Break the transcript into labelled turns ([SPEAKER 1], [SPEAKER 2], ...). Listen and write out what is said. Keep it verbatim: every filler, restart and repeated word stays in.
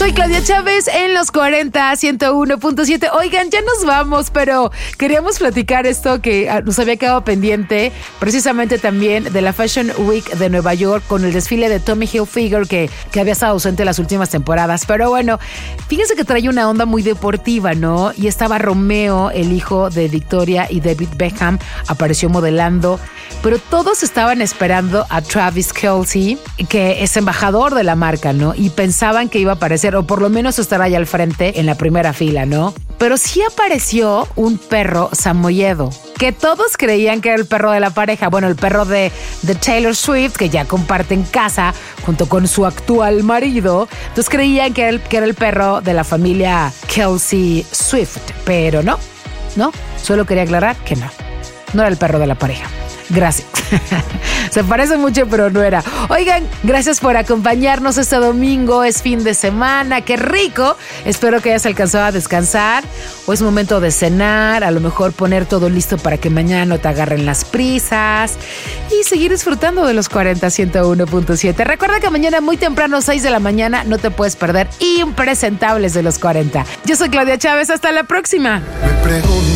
[SPEAKER 1] Soy Claudia Chávez en los cuarenta, ciento uno punto siete. Oigan, ya nos vamos, pero queríamos platicar esto que nos había quedado pendiente, precisamente también de la Fashion Week de Nueva York con el desfile de Tommy Hilfiger que, que había estado ausente las últimas temporadas. Pero bueno, fíjense que trae una onda muy deportiva, ¿no? Y estaba Romeo, el hijo de Victoria y David Beckham, apareció modelando, pero todos estaban esperando a Travis Kelce, que es embajador de la marca, ¿no? Y pensaban que iba a aparecer, o por lo menos estar ahí al frente en la primera fila, ¿no? Pero sí apareció un perro samoyedo, que todos creían que era el perro de la pareja. Bueno, el perro de, de Taylor Swift, que ya comparten casa junto con su actual marido. Entonces creían que era el, que era el perro de la familia Kelce Swift, pero no, no. Solo quería aclarar que no, no era el perro de la pareja. Gracias. Se parece mucho, pero no era. Oigan, gracias por acompañarnos este domingo. Es fin de semana. ¡Qué rico! Espero que hayas alcanzado a descansar. O es momento de cenar. A lo mejor poner todo listo para que mañana no te agarren las prisas. Y seguir disfrutando de los cuarenta, ciento uno punto siete. Recuerda que mañana muy temprano, seis de la mañana, no te puedes perder Impresentables de los cuarenta. Yo soy Claudia Chávez. Hasta la próxima.